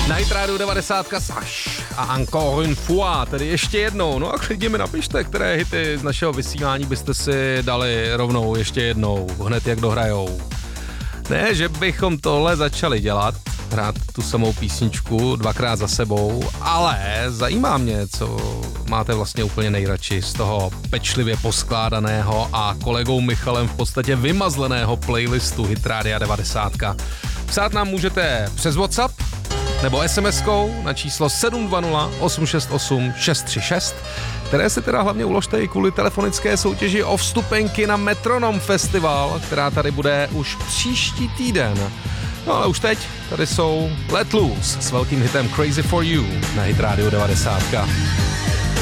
Na Hit Radio 90 Saš a encore une fois, tedy ještě jednou. No a klidně mi napište, které hity z našeho vysílání byste si dali rovnou ještě jednou, hned jak dohrajou. Ne, že bychom tohle začali dělat, hrát tu samou písničku dvakrát za sebou, ale zajímá mě, co máte vlastně úplně nejradši z toho pečlivě poskládaného a kolegou Michalem v podstatě vymazleného playlistu Hit Radio 90. Psát nám můžete přes WhatsApp nebo SMS-kou na číslo 720 868 636, které si teda hlavně uložte i kvůli telefonické soutěži o vstupenky na Metronom Festival, která tady bude už příští týden. No ale už teď tady jsou Let Loose s velkým hitem Crazy for You na Hit Radio 90.